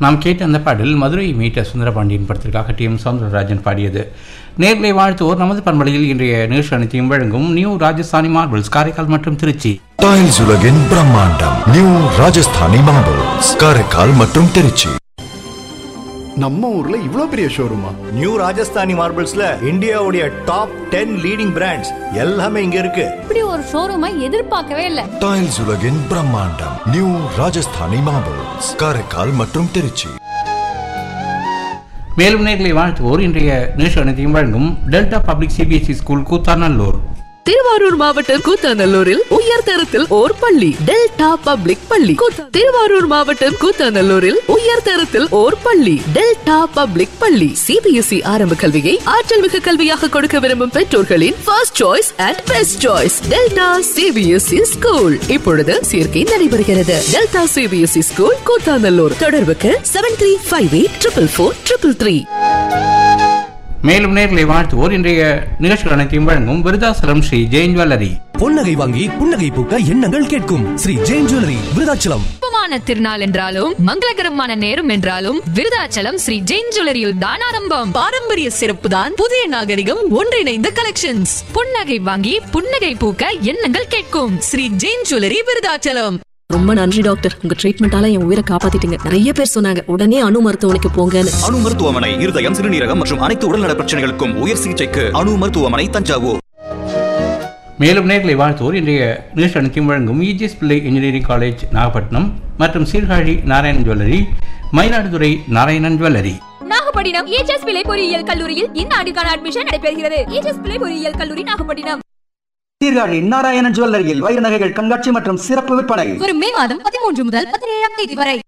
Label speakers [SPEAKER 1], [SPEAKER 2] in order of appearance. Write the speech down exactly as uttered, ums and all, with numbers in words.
[SPEAKER 1] நாம் கேட்ட அந்த பாடல் மதுரை மீட்ட சுந்தரபாண்டியன் படத்திற்காக டி எம் சௌந்தரராஜன் பாடியது. நேர்களை வாழ்த்துவோர் நமது பண்பலையில் இன்றைய நிகழ்ச்சி அனைத்தையும் வழங்கும் நியூ ராஜஸ்தானி மார்பிள்ஸ் காரைக்கால் மற்றும் திருச்சி.
[SPEAKER 2] டைல்ஸ் உலகின் பிரம்மாண்டம் நியூ ராஜஸ்தானி மார்பிள்ஸ் காரைக்கால் மற்றும் திருச்சி.
[SPEAKER 3] நம்ம ஊர்ல இவ்ளோ பெரிய ஷோரூமா?
[SPEAKER 4] நியூ ராஜஸ்தானி மார்பிள்ஸ்ல இந்தியாவுடைய டாப் டென் லீடிங் பிராண்ட்ஸ் எல்லாமே இங்க இருக்கு.
[SPEAKER 5] இப்படி ஒரு ஷோரூமை எதிர்பார்க்கவே இல்ல.
[SPEAKER 2] டைல்ஸ் உலகின் பிரம்மாண்டம் நியூ ராஜஸ்தானி மார்பிள்ஸ் காரைக்கால் மற்றும் திருச்சி.
[SPEAKER 1] மேலும் நேர்களை வாழ்த்துவோர் இன்றைய நிகழ்ச்சி அனைத்தையும் வழங்கும் delta public CBSE school Koothanallur.
[SPEAKER 6] Thiruvarur மாவட்டம் கூத்தாநல்லூரில் உயர்தரத்தில் ஓர் பள்ளி டெல்டா பப்ளிக் பள்ளி. திருவாரூர் மாவட்டம் கூத்தாநல்லூரில் உயர்தரத்தில் ஓர் பள்ளி டெல்டா பப்ளிக் பள்ளி. சிபிஎஸ்இ ஆரம்ப கல்வியை ஆற்றல் மிகு கல்வியாக கொடுக்க விரும்பும் பெற்றோர்களின் first choice and best choice delta CBSE school. இப்பொழுது சேர்க்கை நடைபெறுகிறது. Delta CBSE school Koothanallur. தொடர்புக்கு seven three five eight triple four triple three.
[SPEAKER 1] மேலும் நேர்களை வாழ்த்துவோர் இன்றைய நிகழ்ச்சிகள் அனைத்தையும் வழங்கும் விருதாசலம் ஸ்ரீ ஜெயின் ஜுவல்லரி.
[SPEAKER 7] பொன்னகை வாங்கி புன்னகை பூக்க எண்ணங்கள் கேட்கும் ஸ்ரீ ஜெயின் ஜுவல்லரி விருதாச்சலம்.
[SPEAKER 8] திருநாள் என்றாலும் மங்களகரமான நேரம் என்றாலும் விருதாச்சலம் ஸ்ரீ ஜெயின் ஜுவல்லரியில் தான் ஆரம்பம்.
[SPEAKER 6] பாரம்பரிய சிறப்பு தான் புதிய நாகரிகம் ஒன்றிணைந்த கலெக்ஷன்ஸ்.
[SPEAKER 8] புன்னகை வாங்கி புன்னகை பூக்க எண்ணங்கள் கேட்கும்
[SPEAKER 6] ஸ்ரீ ஜெயின் ஜுவல்லரி விருதாச்சலம். ரொம்ப நன்றி டாக்டர், உங்க ட்ரீட்மெண்டால என் உயிரை காப்பாத்திட்டீங்க. நிறைய பேர் சொன்னாங்க உடனே அணு மருத்துவமனைக்கு போங்கன்னு.
[SPEAKER 9] அணு மருத்துவமனை இருதயம், சிறுநீரகம் மற்றும் அனைத்து உடல்நல பிரச்சனைகளுக்கும் உயர் சிகிச்சைக்கு அணு மருத்துவமனை தஞ்சாவூர்.
[SPEAKER 1] மேலும் நேர்களை வாழ்த்துவோர் இன்றைய நிகழ்ச்சி அனைத்தையும் வழங்கும் இஜிஎஸ் பிள்ளை இன்ஜினியரிங் காலேஜ் நாகப்பட்டினம் மற்றும் Sirkazhi Narayanan jewellery, Mayiladuthurai Narayanan jewellery.
[SPEAKER 5] Nagapattinam EGS பிள்ளை பொறியியல் கல்லூரியில் இந்த ஆண்டுக்கான அட்மிஷன் நடைபெறுகிறது. இஜிஎஸ் பிள்ளை பொறியியல் கல்லூரி நாகப்பட்டினம்.
[SPEAKER 10] சீர்காழி நாராயணன் ஜுவல்லரியில் வைர நகைகள் கண்காட்சி மற்றும் சிறப்பு விற்பனை
[SPEAKER 5] வரும் மே மாதம் பதிமூன்று முதல் பதினேழாம் தேதி வரை.